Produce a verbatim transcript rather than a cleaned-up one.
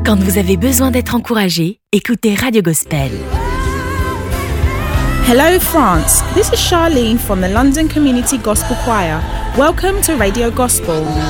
Quand vous avez besoin d'être encouragé, écoutez Radio Gospel. Hello France, this is Charlene from the London Community Gospel Choir. Welcome to Radio Gospel.